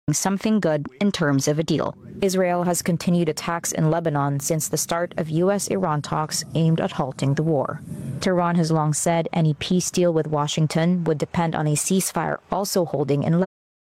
something good in terms of a deal. Israel has continued attacks in Lebanon since the start of U.S.-Iran talks aimed at halting the war. Tehran has long said any peace deal with Washington would depend on a ceasefire also holding in Lebanon.